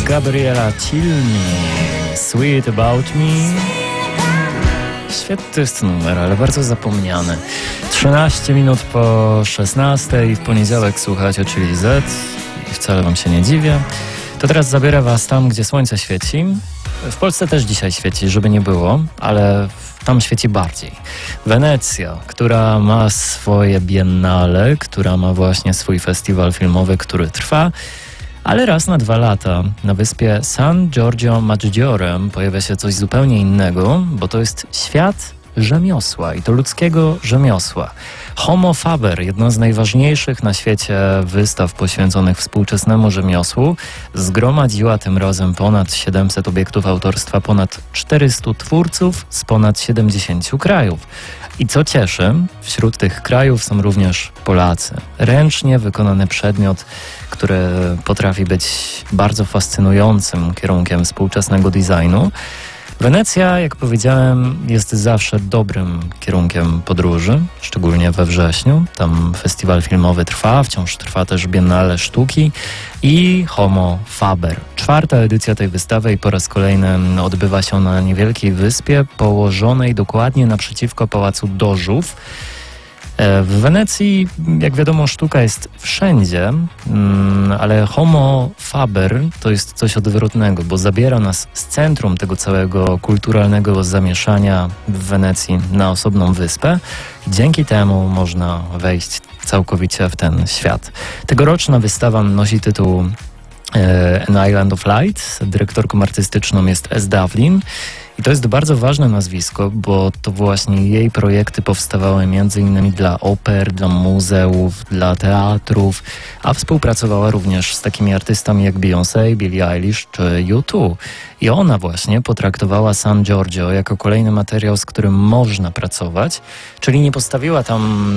Gabriela Cilmi, Sweet About Me. Świetny jest numer, ale bardzo zapomniany. 13 minut po 16 w poniedziałek słuchacie, czyli Z i wcale wam się nie dziwię. To teraz zabiorę was tam, gdzie słońce świeci. W Polsce też dzisiaj świeci, żeby nie było, ale tam świeci bardziej. Wenecja, która ma swoje biennale, która ma właśnie swój festiwal filmowy, który trwa, ale raz na 2 lata na wyspie San Giorgio Maggiore pojawia się coś zupełnie innego, bo to jest świat rzemiosła i to ludzkiego rzemiosła. Homo Faber, jedna z najważniejszych na świecie wystaw poświęconych współczesnemu rzemiosłu, zgromadziła tym razem ponad 700 obiektów autorstwa ponad 400 twórców z ponad 70 krajów. I co cieszy, wśród tych krajów są również Polacy. Ręcznie wykonany przedmiot, który potrafi być bardzo fascynującym kierunkiem współczesnego designu. Wenecja, jak powiedziałem, jest zawsze dobrym kierunkiem podróży, szczególnie we wrześniu. Tam festiwal filmowy trwa, wciąż trwa też Biennale Sztuki i Homo Faber. 4. edycja tej wystawy i po raz kolejny odbywa się na niewielkiej wyspie położonej dokładnie naprzeciwko Pałacu Dożów. W Wenecji, jak wiadomo, sztuka jest wszędzie, ale Homo Faber to jest coś odwrotnego, bo zabiera nas z centrum tego całego kulturalnego zamieszania w Wenecji na osobną wyspę. Dzięki temu można wejść całkowicie w ten świat. Tegoroczna wystawa nosi tytuł An Island of Light. Dyrektorką artystyczną jest S. Davlin. I to jest bardzo ważne nazwisko, bo to właśnie jej projekty powstawały m.in. dla oper, dla muzeów, dla teatrów, a współpracowała również z takimi artystami jak Beyoncé, Billie Eilish czy U2. I ona właśnie potraktowała San Giorgio jako kolejny materiał, z którym można pracować, czyli nie postawiła tam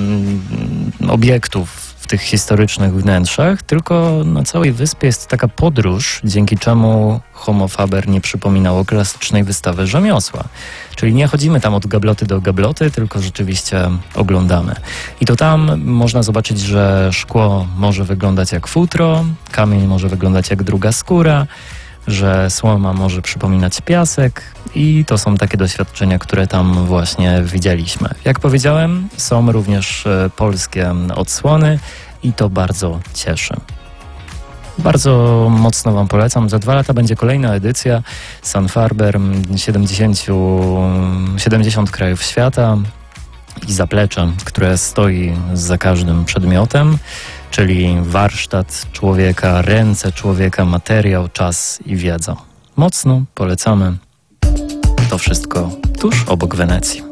obiektów w tych historycznych wnętrzach, tylko na całej wyspie jest taka podróż, dzięki czemu Homo Faber nie przypominało klasycznej wystawy rzemiosła. Czyli nie chodzimy tam od gabloty do gabloty, tylko rzeczywiście oglądamy. I to tam można zobaczyć, że szkło może wyglądać jak futro, kamień może wyglądać jak druga skóra, że słoma może przypominać piasek i to są takie doświadczenia, które tam właśnie widzieliśmy. Jak powiedziałem, są również polskie odsłony i to bardzo cieszy. Bardzo mocno wam polecam. Za 2 lata będzie kolejna edycja San Faber, 70 krajów świata i zaplecze, które stoi za każdym przedmiotem, czyli warsztat człowieka, ręce człowieka, materiał, czas i wiedza. Mocno polecamy. To wszystko tuż obok Wenecji.